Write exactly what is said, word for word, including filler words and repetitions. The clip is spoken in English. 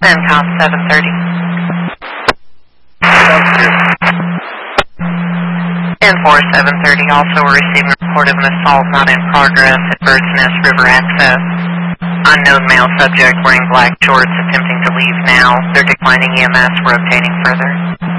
CENTCOM seven thirty. ten four seven thirty, also receiving a report of an assault not in progress at Bird's Nest River Access. Unknown male subject wearing black shorts attempting to leave now. They're declining E M S. We're obtaining further.